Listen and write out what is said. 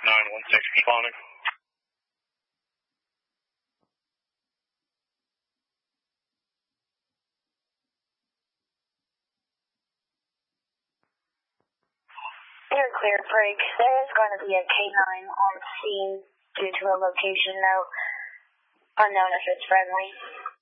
916 responding. You're clear, Brig. There is going to be a K9 on scene due to a location note. Unknown if it's friendly.